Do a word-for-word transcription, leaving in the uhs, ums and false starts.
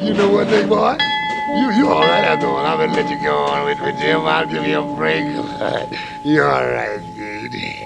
You know what, big boy? You you all right after all. I'm gonna let you go on with, with Jim. I'll give you a break. You're all right, dude.